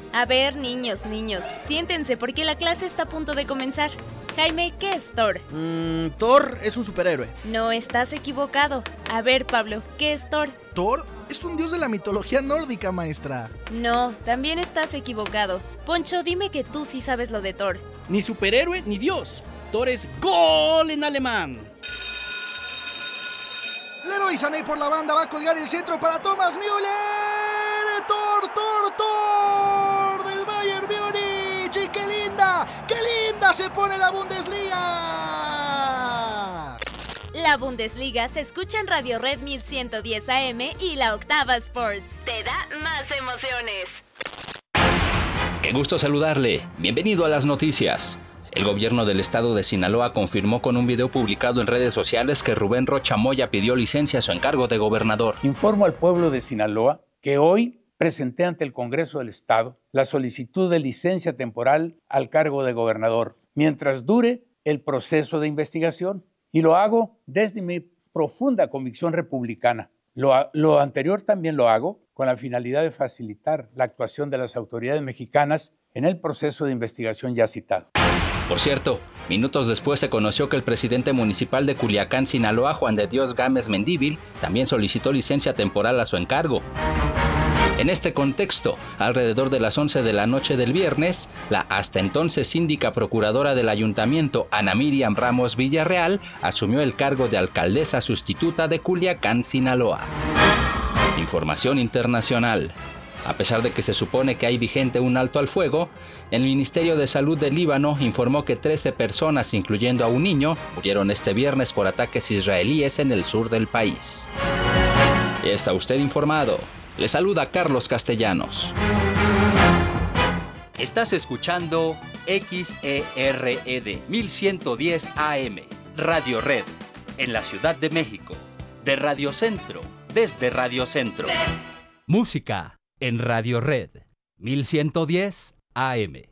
A ver, niños, siéntense porque la clase está a punto de comenzar. Jaime, ¿qué es Thor? Thor es un superhéroe. No, estás equivocado. A ver, Pablo, ¿qué es Thor? Thor es un dios de la mitología nórdica, maestra. No, también estás equivocado. Poncho, dime que tú sí sabes lo de Thor. Ni superhéroe ni dios. Thor es gol en alemán. Leroy Sané por la banda va a colgar el centro para Thomas Müller. Thor del Bayern Múnich. Y qué linda se pone la Bundesliga. La Bundesliga se escucha en Radio Red 1110 AM y la Octava Sports. Te da más emociones. Qué gusto saludarle. Bienvenido a las noticias. El gobierno del estado de Sinaloa confirmó con un video publicado en redes sociales que Rubén Rocha Moya pidió licencia a su encargo de gobernador. Informo al pueblo de Sinaloa que hoy presenté ante el Congreso del Estado la solicitud de licencia temporal al cargo de gobernador, mientras dure el proceso de investigación. Y lo hago desde mi profunda convicción republicana. Lo anterior también lo hago con la finalidad de facilitar la actuación de las autoridades mexicanas en el proceso de investigación ya citado. Por cierto, minutos después se conoció que el presidente municipal de Culiacán, Sinaloa, Juan de Dios Gámez Mendívil, también solicitó licencia temporal a su encargo. En este contexto, alrededor de las 11 de la noche del viernes, la hasta entonces síndica procuradora del ayuntamiento, Ana Miriam Ramos Villarreal, asumió el cargo de alcaldesa sustituta de Culiacán, Sinaloa. Información internacional. A pesar de que se supone que hay vigente un alto al fuego, el Ministerio de Salud del Líbano informó que 13 personas, incluyendo a un niño, murieron este viernes por ataques israelíes en el sur del país. ¿Está usted informado? Le saluda Carlos Castellanos. Estás escuchando XERED 1110 AM, Radio Red, en la Ciudad de México. De Radio Centro, desde Radio Centro. Música en Radio Red 1110 AM.